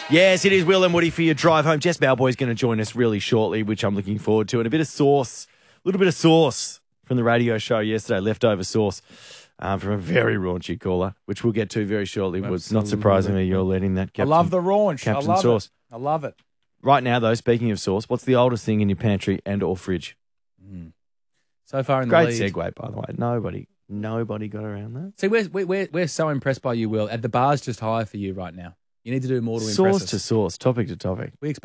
Yes, it is Will and Woody for your drive home. Jess Malboy's going to join us really shortly, which I'm looking forward to. And a bit of sauce, a little bit of sauce from the radio show yesterday, leftover sauce from a very raunchy caller, which we'll get to very shortly. Woods. Not surprisingly, you're letting that Captain, I love the raunch. Captain I love Sauce. it. I love it. Right now, though, speaking of sauce, what's the oldest thing in your pantry and or fridge? So far in the Great lead. segue, by the way. Nobody got around that. See, we're so impressed by you, Will. The bar's just higher for you right now. You need to do more to impress us. Sauce to sauce, topic to topic. We